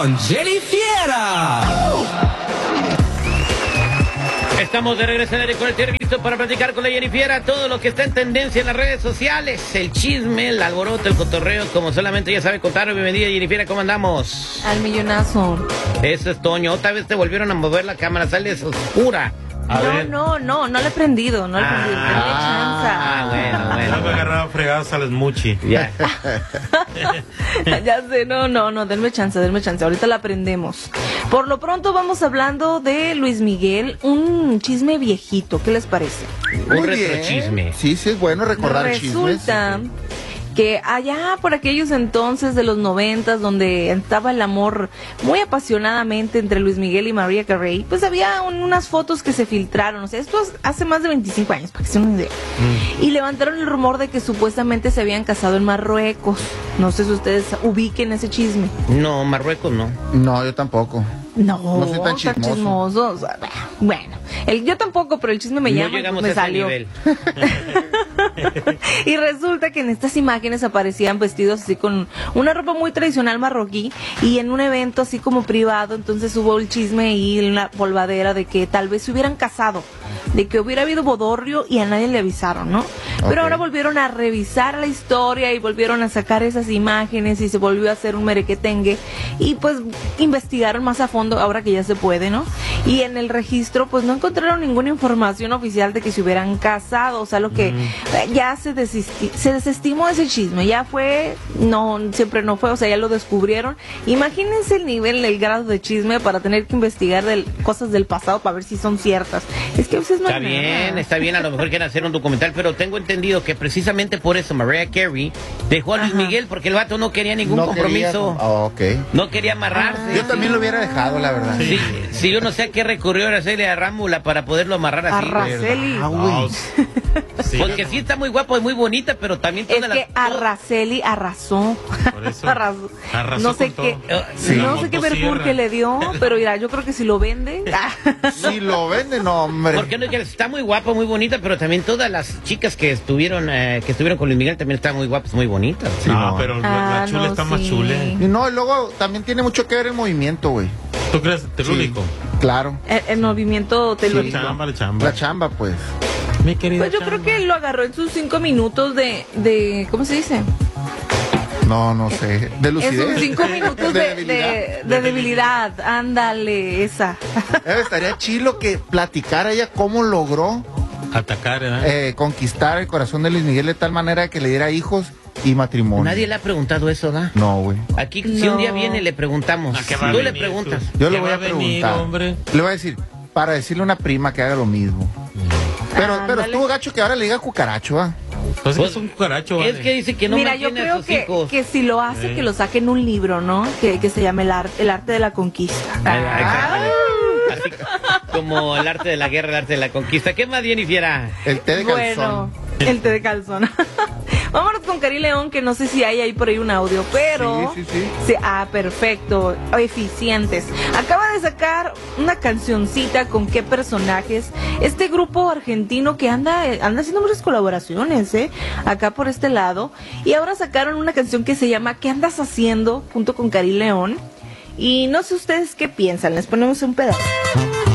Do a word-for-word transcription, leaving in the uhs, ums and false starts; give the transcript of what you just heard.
con Jenny Fiera. Estamos de regreso en el Ecuador, listo para platicar con la Jenny Fiera todo lo que está en tendencia en las redes sociales, el chisme, el alboroto, el cotorreo, como solamente ella sabe contar. Bienvenida, Jenny Fiera, ¿cómo andamos? Al millonazo. Eso es Toño, otra vez te volvieron a mover la cámara, sales oscura. A no, ver. no, no, no le he prendido, no le he prendido, denle Ah, chance. bueno, bueno. No me agarraba fregadas a las muchi. Ya. Ya sé, no, no, no, denme chance, denme chance, ahorita la aprendemos. Por lo pronto vamos hablando de Luis Miguel, un chisme viejito, ¿qué les parece? Un retrochisme. Sí, sí, es bueno recordar Resulta chismes. que allá por aquellos entonces de los noventas, donde estaba el amor muy apasionadamente entre Luis Miguel y Mariah Carey, pues había un- unas fotos que se filtraron, o sea, esto es hace más de veinticinco años, para que se den una idea. Mm. Y levantaron el rumor de que supuestamente se habían casado en Marruecos. No sé si ustedes ubiquen ese chisme. No, Marruecos no. No, yo tampoco. No, No soy tan chismoso. chismosos. Bueno, el, yo tampoco, pero el chisme me no llama, llegamos pues me a ese salió. nivel. Y resulta que en estas imágenes aparecían vestidos así con una ropa muy tradicional marroquí y en un evento así como privado, entonces hubo el chisme y una polvadera de que tal vez se hubieran casado, de que hubiera habido bodorrio y a nadie le avisaron, ¿no? Pero Ok. ahora volvieron a revisar la historia y volvieron a sacar esas imágenes y se volvió a hacer un merequetengue y pues investigaron más a fondo ahora que ya se puede, ¿no? Y en el registro pues no encontraron ninguna información oficial de que se hubieran casado, o sea, lo que eh, ya se, desisti- se desestimó ese chisme, ya fue, no, siempre no fue, o sea, ya lo descubrieron. Imagínense el nivel, el grado de chisme para tener que investigar del, cosas del pasado para ver si son ciertas. Es que a veces no Está hay bien, nada. está bien, a lo mejor quieren hacer un documental, pero tengo entendido que precisamente por eso Mariah Carey dejó a Luis Ajá. Miguel, porque el vato no quería ningún No compromiso, quería- Ah, ok. no quería amarrarse. Ah. Yo también lo hubiera dejado, la verdad. Sí, sí, yo no sé a qué recurrió a hacerle a Rámula para poderlo amarrar A así. Araceli. Ah, güey. Sí, Porque sí está muy guapo y muy bonita, pero también Es todas que las... Araceli arrasó. Por eso. Arrasó. Arrasó No sé con qué, todo. Sí. no La sé qué motosierra. perjur que le dio, pero mira, yo creo que si lo vende. Si lo venden, no, hombre. Porque no, que está muy guapa, muy bonita, pero también todas las chicas que estuvieron eh, que estuvieron con Luis Miguel también están muy guapas, muy bonitas. Sí, no, no. pero la Ah, chula no, está más sí. chula. Y no, y luego también tiene mucho que ver el movimiento, güey. ¿Tú crees? Sí, Telúrico. Claro. El, el movimiento La telúrico. chamba, la chamba. La chamba, pues. Mi querida Pues yo chamba. creo que lo agarró en sus cinco minutos de, de ¿cómo se dice? No, no sé. De En lucidez. sus cinco minutos de, de, debilidad. de, de debilidad. Ándale, esa. Eh, estaría chilo que platicara ella cómo logró Atacar, ¿verdad? eh, conquistar el corazón de Luis Miguel de tal manera que le diera hijos y matrimonio. Nadie le ha preguntado eso, ¿da? No, güey. Aquí si No. un día viene le preguntamos. ¿A qué va a Tú le venir, preguntas. tú? Yo le ¿Qué voy va a venir, preguntar. hombre? Le voy a decir, para decirle a una prima que haga lo mismo. Pero, pero Ándale. estuvo gacho que ahora le diga cucaracho, ¿ah? Pues Pues, es un cucaracho, Es vale. que dice que no Mira, yo mantiene a creo sus que, hijos. que si lo hace, Sí. que lo saque en un libro, ¿no? Que, que se llame el, ar- el arte de la conquista. Ay, ay, ay, así como el arte de la guerra, el arte de la conquista. ¿Qué más, Jenny Fiera? El té de Bueno, calzón. el té de calzón. Vámonos con Cari León, que no sé si hay ahí por ahí un audio, pero... Sí, sí, sí. Sí, ah, perfecto, eficientes. Acaba de sacar una cancioncita con qué personajes. Este grupo argentino que anda, anda haciendo muchas colaboraciones, ¿eh? Acá por este lado. Y ahora sacaron una canción que se llama ¿Qué andas haciendo? Junto con Cari León. Y no sé ustedes qué piensan, les ponemos un pedazo.